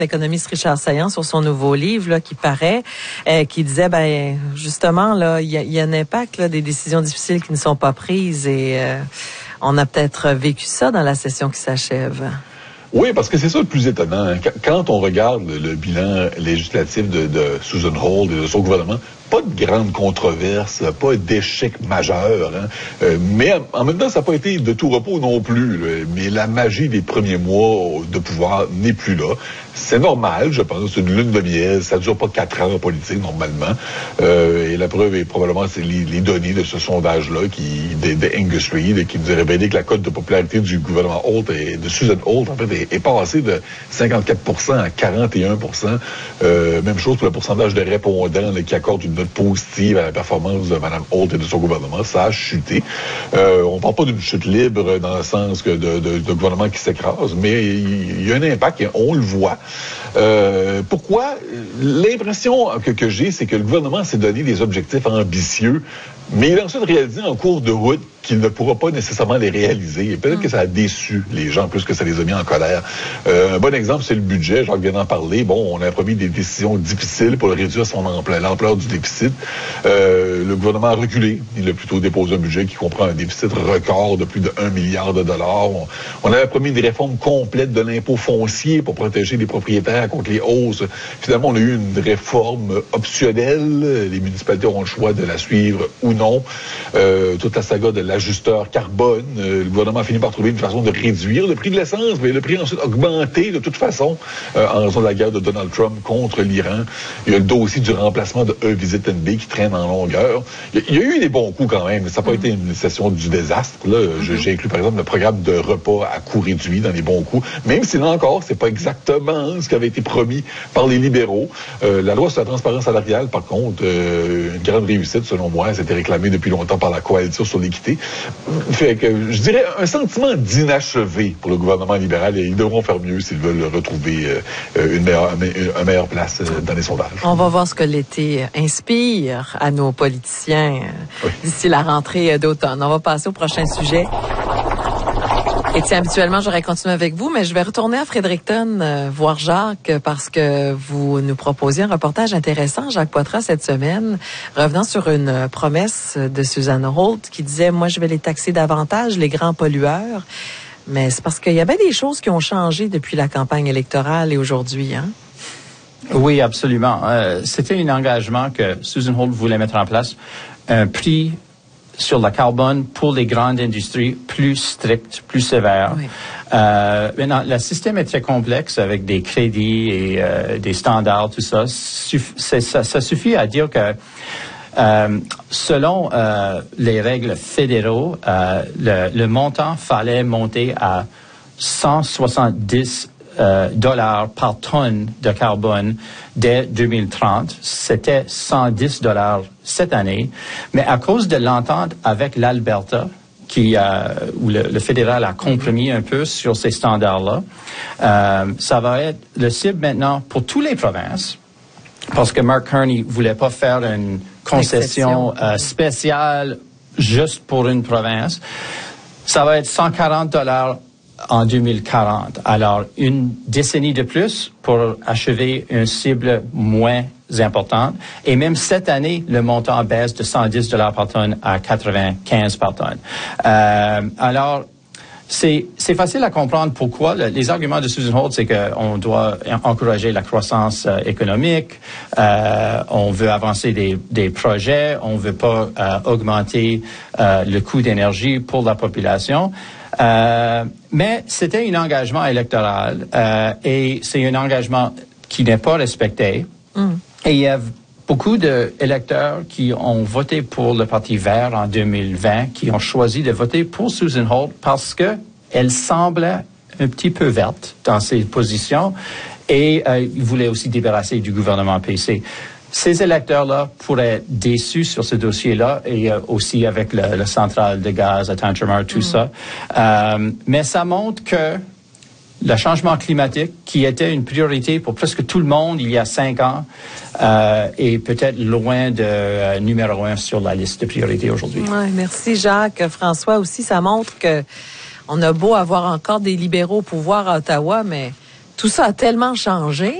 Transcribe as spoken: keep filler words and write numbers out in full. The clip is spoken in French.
l'économiste Richard Saillant sur son nouveau livre là, qui paraît, euh, qui disait ben justement là il y a, y a un impact là, des décisions difficiles qui ne sont pas prises et euh, on a peut-être vécu ça dans la session qui s'achève. Oui, parce que c'est ça le plus étonnant. Quand on regarde le, le bilan législatif de, de Susan Holt et de son gouvernement, pas de grande controverse, pas d'échec majeur, hein. euh, mais en, en même temps, ça n'a pas été de tout repos non plus. Là. Mais la magie des premiers mois de pouvoir n'est plus là. C'est normal, je pense, c'est une lune de miel, ça ne dure pas quatre ans en politique normalement. Euh, et la preuve est probablement c'est les, les données de ce sondage-là qui de, de Angus Reid qui nous a révélé que la cote de popularité du gouvernement Holt et de Susan Holt en fait est, est passée de cinquante-quatre pour cent à quarante et un pour cent. Euh, même chose pour le pourcentage de répondants là, qui accordent une note positive à la performance de Mme Holt et de son gouvernement. Ça a chuté. Euh, on ne parle pas d'une chute libre dans le sens que de, de, de gouvernement qui s'écrase, mais il y a un impact et on le voit. Euh, pourquoi? L'impression que, que j'ai, c'est que le gouvernement s'est donné des objectifs ambitieux, mais il a ensuite réalisé en cours de route qu'il ne pourra pas nécessairement les réaliser. Et peut-être mmh. que ça a déçu les gens plus que ça les a mis en colère. Euh, un bon exemple, c'est le budget. Jacques vient d'en parler. Bon, on a promis des décisions difficiles pour réduire son ampleur, l'ampleur du déficit. Euh, le gouvernement a reculé. Il a plutôt déposé un budget qui comprend un déficit record de plus de un milliard de dollars. On, on avait promis des réformes complètes de l'impôt foncier pour protéger les propriétaires contre les hausses. Finalement, on a eu une réforme optionnelle. Les municipalités auront le choix de la suivre ou non. Euh, toute la saga de l'ajusteur carbone. Euh, le gouvernement a fini par trouver une façon de réduire le prix de l'essence, mais le prix a ensuite augmenté de toute façon euh, en raison de la guerre de Donald Trump contre l'Iran. Il y a le dossier du remplacement de E Visit and B qui traîne en longueur. Il y, a, il y a eu des bons coups quand même, mais ça n'a pas mm-hmm. été une session du désastre. Là, mm-hmm. j'ai inclus par exemple le programme de repas à coût réduit dans les bons coups, même si là encore, c'est pas exactement ce qui avait été promis par les libéraux. Euh, la loi sur la transparence salariale, par contre, euh, une grande réussite selon moi, c'était réclamé depuis longtemps par la coalition sur l'équité. Fait que, je dirais, un sentiment d'inachevé pour le gouvernement libéral et ils devront faire mieux s'ils veulent retrouver euh, une meilleure, une meilleure place euh, dans les sondages. On va voir ce que l'été inspire à nos politiciens euh, oui. d'ici la rentrée d'automne. On va passer au prochain sujet. Et tiens, habituellement, j'aurais continué avec vous, mais je vais retourner à Fredericton euh, voir Jacques parce que vous nous proposiez un reportage intéressant, Jacques Poitras, cette semaine, revenant sur une promesse de Susan Holt qui disait « Moi, je vais les taxer davantage, les grands pollueurs ». Mais c'est parce qu'il y a bien des choses qui ont changé depuis la campagne électorale et aujourd'hui, hein? Oui, absolument. Euh, c'était un engagement que Susan Holt voulait mettre en place, un prix sur le carbone pour les grandes industries plus strict, plus sévère. Oui. Euh, maintenant, le système est très complexe avec des crédits et euh, des standards, tout ça. Suff- ça. Ça suffit à dire que euh, selon euh, les règles fédéraux, euh, le, le montant fallait monter à cent soixante-dix Euh, dollars par tonne de carbone dès deux mille trente. C'était cent dix dollars cette année. Mais à cause de l'entente avec l'Alberta, qui, euh, où le, le fédéral a compromis un peu sur ces standards-là, euh, ça va être le cible maintenant pour toutes les provinces, parce que Mark Carney voulait pas faire une concession euh, spéciale juste pour une province. Ça va être cent quarante dollars en deux mille quarante. Alors, une décennie de plus pour achever une cible moins importante. Et même cette année, le montant baisse de cent dix dollars par tonne à quatre-vingt-quinze par tonne. Euh, alors, c'est, c'est facile à comprendre pourquoi. Le, les arguments de Susan Holt, c'est qu'on doit encourager la croissance euh, économique, euh, on veut avancer des, des projets, on veut pas euh, augmenter euh, le coût d'énergie pour la population. Euh, mais c'était un engagement électoral euh, et c'est un engagement qui n'est pas respecté. Mm. Et il y a beaucoup d'électeurs qui ont voté pour le Parti vert en deux mille vingt, qui ont choisi de voter pour Susan Holt parce que elle semblait un petit peu verte dans ses positions et euh, ils voulaient aussi débarrasser du gouvernement P C. Ces électeurs-là pourraient être déçus sur ce dossier-là et euh, aussi avec le, le centrale de gaz à Tantramar, tout mmh. ça. Euh, mais ça montre que le changement climatique, qui était une priorité pour presque tout le monde il y a cinq ans, euh, est peut-être loin de euh, numéro un sur la liste de priorités aujourd'hui. Ouais, merci Jacques. François aussi, ça montre que on a beau avoir encore des libéraux au pouvoir à Ottawa, mais tout ça a tellement changé.